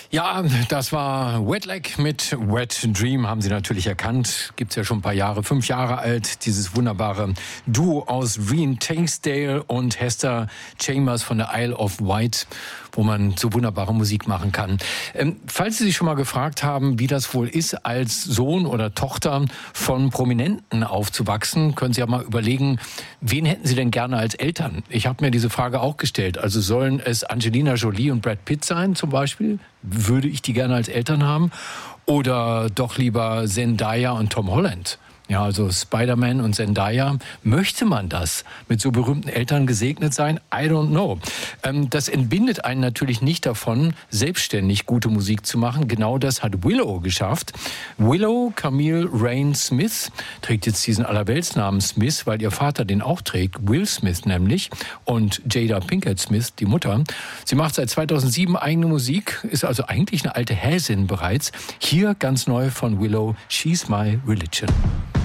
Ja, das war Wet Leg mit Wet Dream, haben Sie natürlich erkannt. Gibt's ja schon ein paar Jahre, 5 Jahre alt. Dieses wunderbare Duo aus Reen Tankesdale und Hester Chambers von der Isle of Wight, wo man so wunderbare Musik machen kann. Falls Sie sich schon mal gefragt haben, wie das wohl ist, als Sohn oder Tochter von Prominenten aufzuwachsen, können Sie ja mal überlegen, wen hätten Sie denn gerne als Eltern? Ich habe mir diese Frage auch gestellt. Also sollen es Angelina Jolie und Brad Pitt sein zum Beispiel? Würde ich die gerne als Eltern haben? Oder doch lieber Zendaya und Tom Holland? Ja, also Spider-Man und Zendaya. Möchte man das mit so berühmten Eltern gesegnet sein? I don't know. Das entbindet einen natürlich nicht davon, selbstständig gute Musik zu machen. Genau das hat Willow geschafft. Willow Camille Rain Smith trägt jetzt diesen Allerweltsnamen Smith, weil ihr Vater den auch trägt, Will Smith nämlich, und Jada Pinkett Smith, die Mutter. Sie macht seit 2007 eigene Musik, ist also eigentlich eine alte Häsin bereits. Hier ganz neu von Willow, She's My Religion.